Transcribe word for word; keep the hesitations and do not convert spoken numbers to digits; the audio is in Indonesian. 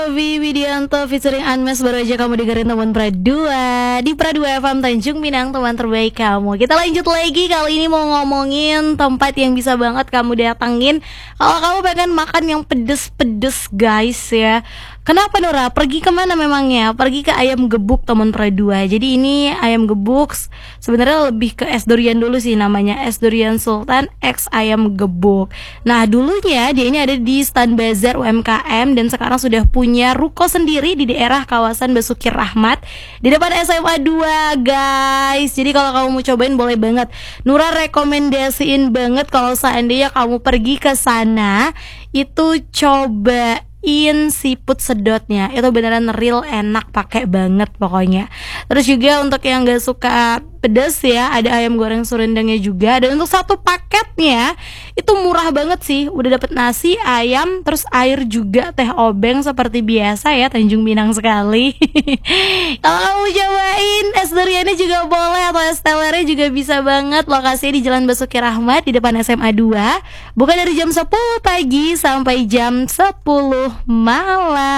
Yofi Widianto featuring Anmes baru aja kamu dengerin teman Pradua di Pradua F M Tanjung Pinang, teman terbaik kamu. Kita lanjut lagi, kali ini mau ngomongin tempat yang bisa banget kamu datangin kalau kamu pengen makan yang pedes-pedes guys ya. Kenapa Nora? Pergi kemana memangnya? Pergi ke ayam gebuk teman Pradua. Jadi ini ayam gebuk sebenarnya lebih ke es durian dulu sih, namanya es durian Sultan X ayam gebuk. Nah dulunya dia ini ada di Stan Bazar U M K M dan sekarang sudah punya ruko sendiri di daerah kawasan Basuki Rahmat di depan S M A dua guys. Jadi kalau kamu mau cobain boleh banget. Nura rekomendasiin banget kalau seandainya kamu pergi ke sana itu coba in seafood sedotnya, itu beneran real enak, pakai banget pokoknya. Terus juga untuk yang gak suka pedas ya, ada ayam goreng surendangnya juga. Dan untuk satu paketnya itu murah banget sih, udah dapet nasi, ayam, terus air juga, teh obeng seperti biasa ya, Tanjung Pinang sekali. Kalau kamu cobain es duriannya juga boleh, atau es telernya juga bisa banget. Lokasinya di Jalan Basuki Rahmat di depan S M A dua, buka dari jam sepuluh pagi sampai jam sepuluh malam.